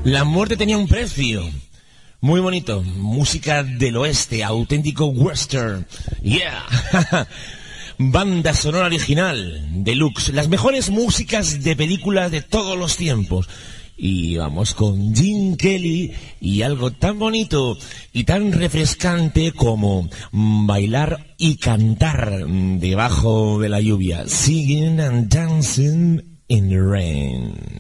La muerte tenía un precio. Muy bonito. Música del oeste, auténtico western. Yeah. Banda sonora original, deluxe. Las mejores músicas de películas de todos los tiempos. Y vamos con Gene Kelly y algo tan bonito y tan refrescante como bailar y cantar debajo de la lluvia. Singing and dancing in the rain.